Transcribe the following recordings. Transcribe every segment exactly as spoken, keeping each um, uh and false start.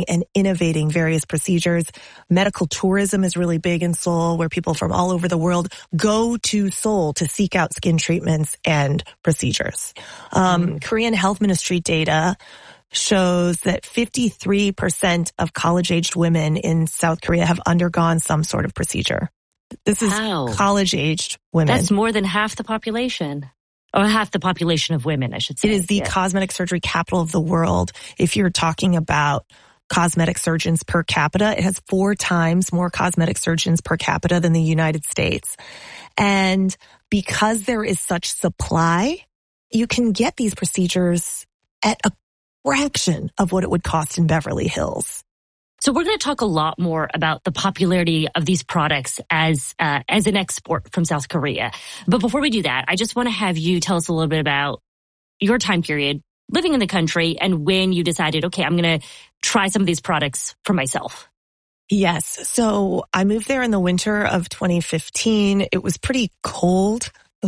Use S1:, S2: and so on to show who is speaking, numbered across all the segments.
S1: developing and innovating various procedures. Medical tourism is really big in Seoul, where people from all over the world go to Seoul to seek out skin treatments and procedures. Um, mm. Korean Health Ministry data shows that fifty-three percent of college-aged women in South Korea have undergone some sort of procedure. This is wow. college-aged women.
S2: That's more than half the population. Or half the population of women, I should say.
S1: It is the
S2: yeah.
S1: cosmetic surgery capital of the world. If you're talking about cosmetic surgeons per capita, it has four times more cosmetic surgeons per capita than the United States. And because there is such supply, you can get these procedures at a fraction of what it would cost in Beverly Hills.
S2: So we're going to talk a lot more about the popularity of these products as uh, as an export from South Korea. But before we do that, I just want to have you tell us a little bit about your time period living in the country and when you decided, okay, I'm going to try some of these products for myself.
S1: Yes. So I moved there in the winter of twenty fifteen. It was pretty cold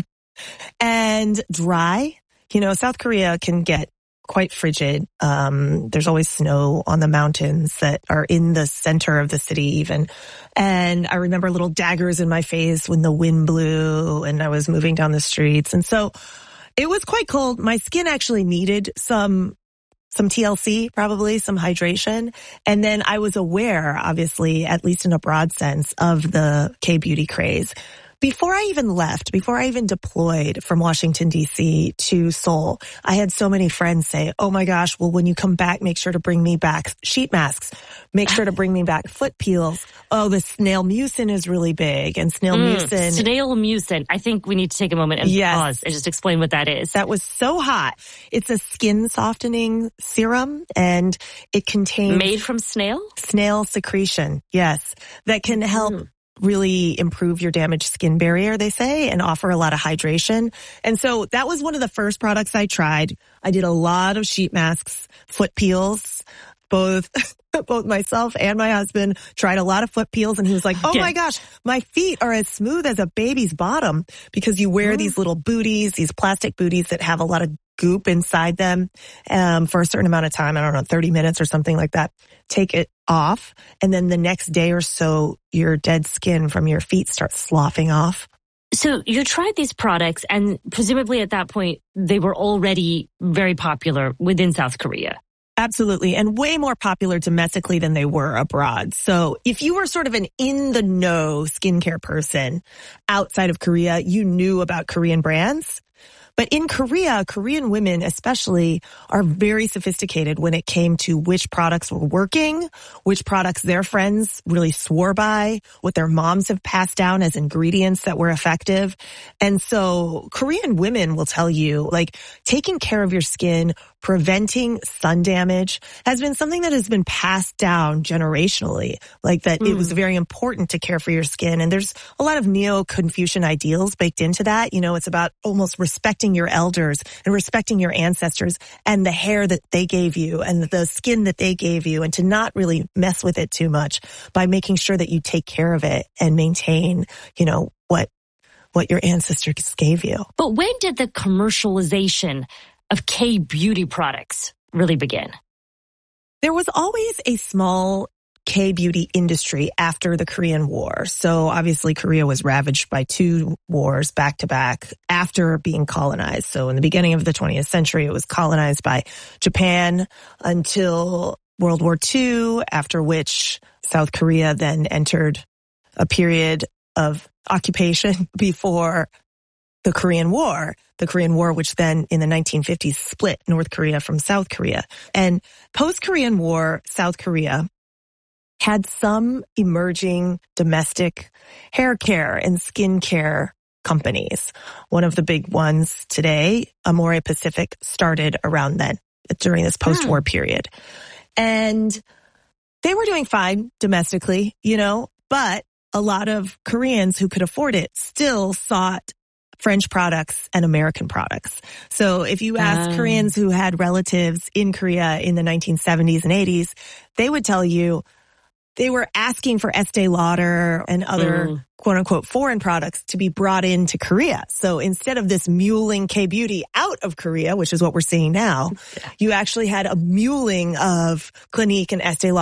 S1: and dry. You know, South Korea can get quite frigid. Um, there's always snow on the mountains that are in the center of the city even. And I remember little daggers in my face when the wind blew and I was moving down the streets. And so it was quite cold. My skin actually needed some some T L C, probably some hydration. And then I was aware, obviously, at least in a broad sense, of the K-beauty craze. Before I even left, before I even deployed from Washington, D C to Seoul, I had so many friends say, oh my gosh, well, when you come back, make sure to bring me back sheet masks. Make sure to bring me back foot peels. Oh, the snail mucin is really big. And snail mm, mucin.
S2: Snail mucin. I think we need to take a moment and yes. pause and just explain what that is.
S1: That was so hot. It's a skin softening serum and it contains...
S2: Made from snail?
S1: Snail secretion, yes. That can help... Mm. really improve your damaged skin barrier, they say, and offer a lot of hydration. And so that was one of the first products I tried. I did a lot of sheet masks, foot peels, both both myself and my husband tried a lot of foot peels, and he was like, oh yeah. my gosh, my feet are as smooth as a baby's bottom, because you wear mm. these little booties, these plastic booties that have a lot of goop inside them um, for a certain amount of time. I don't know, thirty minutes or something like that. Take it off, and then the next day or so, your dead skin from your feet starts sloughing off.
S2: So you tried these products, and presumably at that point, they were already very popular within South Korea.
S1: Absolutely, and way more popular domestically than they were abroad. So if you were sort of an in-the-know skincare person outside of Korea, you knew about Korean brands. But in Korea, Korean women especially are very sophisticated when it came to which products were working, which products their friends really swore by, what their moms have passed down as ingredients that were effective. And so Korean women will tell you, like, taking care of your skin, preventing sun damage has been something that has been passed down generationally, like that mm. it was very important to care for your skin. And there's a lot of Neo-Confucian ideals baked into that. You know, it's about almost respecting your elders and respecting your ancestors and the hair that they gave you and the skin that they gave you, and to not really mess with it too much by making sure that you take care of it and maintain, you know, what what your ancestors gave you.
S2: But when did the commercialization of K-beauty products really begin?
S1: There was always a small K-beauty industry after the Korean War. So obviously Korea was ravaged by two wars back to back after being colonized. So in the beginning of the twentieth century, it was colonized by Japan until World War Two, after which South Korea then entered a period of occupation before the Korean War. The Korean War, which then in the nineteen fifties split North Korea from South Korea. And post-Korean War, South Korea had some emerging domestic hair care and skin care companies. One of the big ones today, Amore Pacific, started around then, during this post-war hmm. period. And they were doing fine domestically, you know, but a lot of Koreans who could afford it still sought French products and American products. So if you ask um. Koreans who had relatives in Korea in the nineteen seventies and eighties, they would tell you they were asking for Estee Lauder and other mm. quote-unquote foreign products to be brought into Korea. So instead of this muling K-beauty out of Korea, which is what we're seeing now, yeah. you actually had a muling of Clinique and Estee Lauder